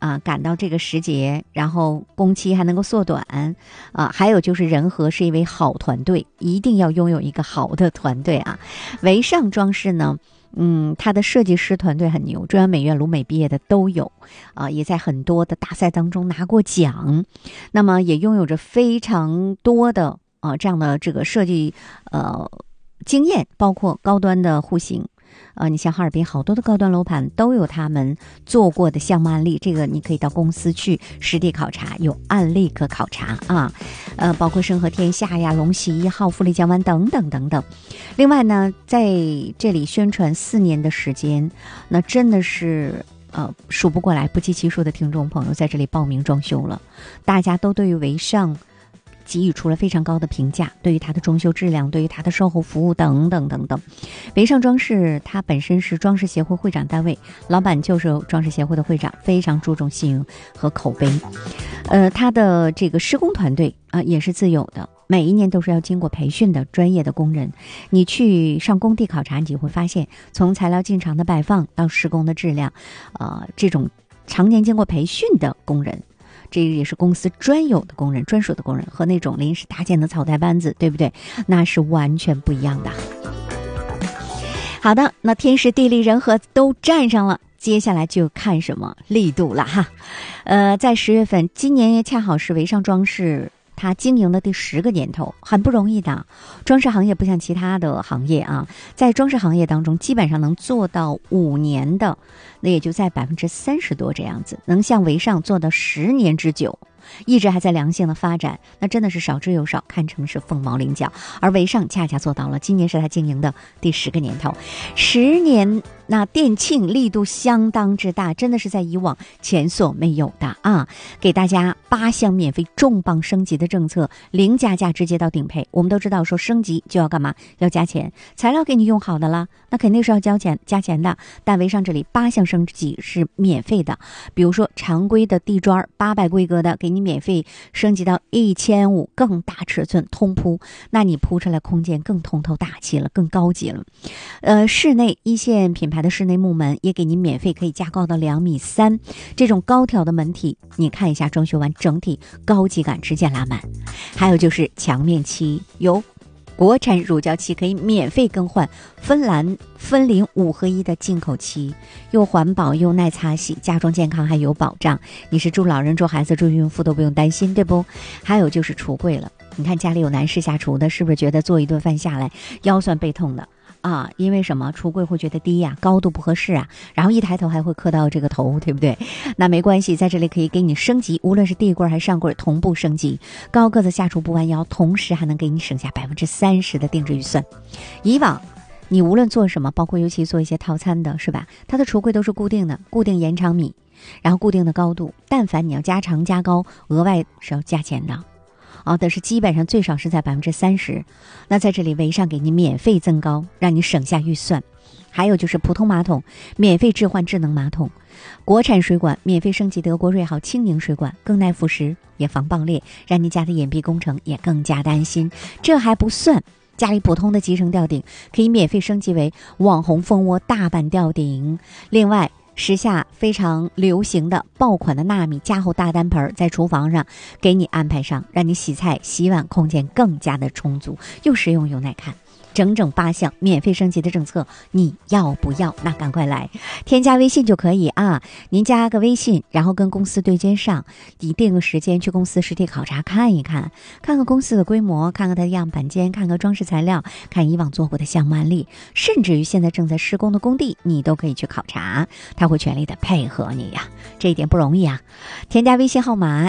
赶到这个时节，然后工期还能够缩短还有就是人和是一位好团队，一定要拥有一个好的团队啊。维尚装饰呢，它的设计师团队很牛，中央美院、鲁美毕业的都有也在很多的大赛当中拿过奖，那么也拥有着非常多的这样的这个设计经验，包括高端的户型。你像哈尔滨好多的高端楼盘都有他们做过的项目案例，这个你可以到公司去实地考察，有案例可考察包括盛和天下呀、龙禧1号、富丽江湾等等等等。另外呢，在这里宣传4年的时间，那真的是数不过来、不计其数的听众朋友在这里报名装修了，大家都对于维尚给予出了非常高的评价，对于它的装修质量，对于它的售后服务等等等等。维尚装饰它本身是装饰协会会长单位，老板就是装饰协会的会长，非常注重信用和口碑。它的这个施工团队也是自有的，每一年都是要经过培训的专业的工人。你去上工地考察，你就会发现，从材料进场的摆放到施工的质量，这种常年经过培训的工人。这也是公司专有的工人、专属的工人，和那种临时搭建的草台班子，对不对？那是完全不一样的。好的，那天时地利人和都占上了，接下来就看什么力度了哈。在10月份，今年也恰好是维尚装饰它经营的第10个年头，很不容易的。装饰行业不像其他的行业在装饰行业当中，基本上能做到5年的，那也就在30%多这样子，能像维尚做到10年之久，一直还在良性的发展，那真的是少之又少，堪称是凤毛麟角。而维尚恰恰做到了，今年是他经营的第10个年头，10年那店庆力度相当之大，真的是在以往前所没有的给大家8项免费重磅升级的政策，0加价直接到顶配。我们都知道说升级就要干嘛？要加钱，材料给你用好的了，那肯定是要加钱的。但维尚这里8项升级是免费的，比如说常规的地砖800规格的，给你免费升级到1500，更大尺寸通铺，那你铺出来空间更通透大气了，更高级了。室内一线品牌的室内木门也给您免费可以加高到2.3米，这种高挑的门体，你看一下装修完整体高级感直接拉满。还有就是墙面漆，有国产乳胶漆可以免费更换，芬兰芬林5合1的进口漆，又环保又耐擦洗，家装健康还有保障。你是住老人、住孩子、住孕妇都不用担心，对不？还有就是橱柜了，你看家里有男士下厨的，是不是觉得做一顿饭下来腰酸背痛的因为什么？橱柜会觉得低高度不合适然后一抬头还会磕到这个头，对不对？那没关系，在这里可以给你升级，无论是地柜还是上柜同步升级，高个子下厨不弯腰，同时还能给你省下30%的定制预算。以往你无论做什么，包括尤其做一些套餐的，是吧？它的橱柜都是固定的，固定延长米，然后固定的高度，但凡你要加长加高，额外是要加钱的但是基本上最少是在30%。那在这里维尚给你免费增高，让你省下预算。还有就是普通马桶免费置换智能马桶，国产水管免费升级德国瑞豪轻凝水管，更耐腐蚀也防爆裂，让你家的掩蔽工程也更加的安心。这还不算，家里普通的集成吊顶可以免费升级为网红蜂窝大板吊顶。另外时下非常流行的爆款的纳米加厚大单盆，在厨房上给你安排上，让你洗菜洗碗空间更加的充足，又实用又耐看。整整8项免费升级的政策，你要不要？那赶快来添加微信就可以您加个微信，然后跟公司对接上，你定个时间去公司实地考察看一看，看看公司的规模，看看它的样板间，看看装饰材料，看以往做过的项目案例，甚至于现在正在施工的工地你都可以去考察，他会全力的配合你这一点不容易添加微信号码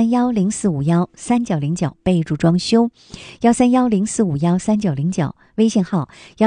13104513909，备注装修13104513909，微信号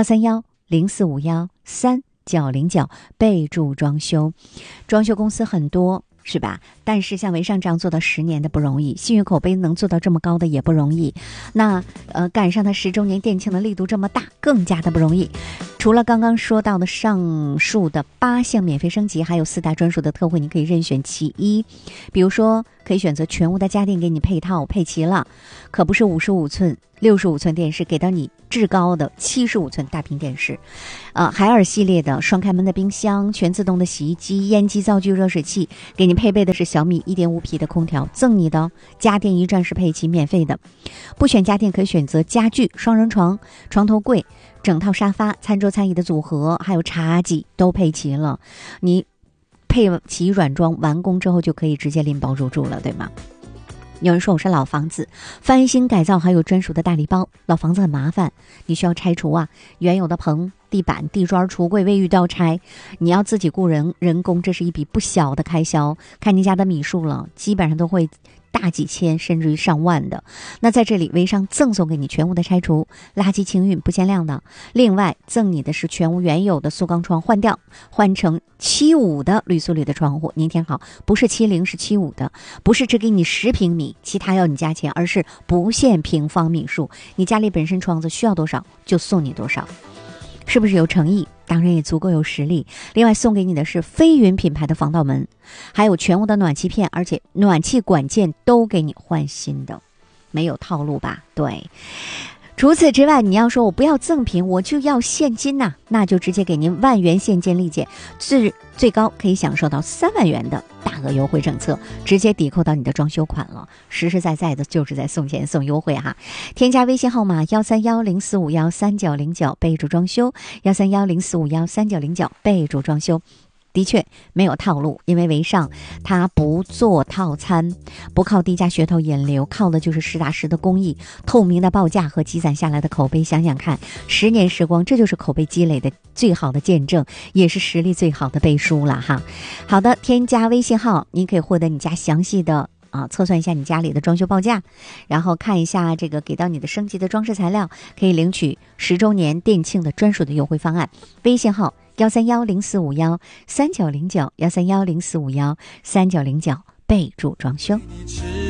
13104513909，备注装修。装修公司很多是吧？但是像维尚这样做到10年的不容易，信誉口碑能做到这么高的也不容易。那赶上它10周年店庆的力度这么大，更加的不容易。 除了刚刚说到的上述的8项免费升级，还有4大专属的特惠，你可以任选其一。比如说，可以选择全屋的家电给你配套配齐了，可不是55寸、65寸电视，给到你至高的75寸大屏电视，海尔系列的双开门的冰箱、全自动的洗衣机、烟机、灶具、热水器，给你配备的是小米1.5匹的空调，赠你的家电一站式配齐，免费的。不选家电可以选择家具、双人床、床头柜、整套沙发、餐桌餐椅的组合，还有茶几都配齐了。你配齐软装完工之后就可以直接拎包入住了，对吗？有人说我是老房子，翻新改造还有专属的大礼包。老房子很麻烦，你需要拆除原有的棚、地板、地砖、橱柜、卫浴都要拆，你要自己雇人工，这是一笔不小的开销。看您家的米数了，基本上都会大几千甚至于上万的。那在这里微商赠送给你全屋的拆除，垃圾清运不限量的，另外赠你的是全屋原有的塑钢窗换掉，换成75的铝塑铝的窗户。您听好，不是70是75的，不是只给你10平米其他要你加钱，而是不限平方米数，你家里本身窗子需要多少就送你多少。是不是有诚意？当然也足够有实力。另外送给你的是飞云品牌的防盗门，还有全屋的暖气片，而且暖气管件都给你换新的，没有套路吧？对。除此之外，你要说我不要赠品，我就要现金呐，那就直接给您10000元现金立减，最高可以享受到3万元的大额优惠政策，直接抵扣到你的装修款了，实实在在的就是在送钱送优惠哈。添加微信号码13104513909，备注装修13104513909，备注装修。的确没有套路，因为微商它不做套餐，不靠低价噱头引流，靠的就是实打实的工艺、透明的报价和积攒下来的口碑。想想看，10年时光，这就是口碑积累的最好的见证，也是实力最好的背书了哈。好的，添加微信号，您可以获得你家详细的测算一下你家里的装修报价，然后看一下这个给到你的升级的装饰材料，可以领取10周年店庆的专属的优惠方案。微信号13104513909，13104513909，备注装修。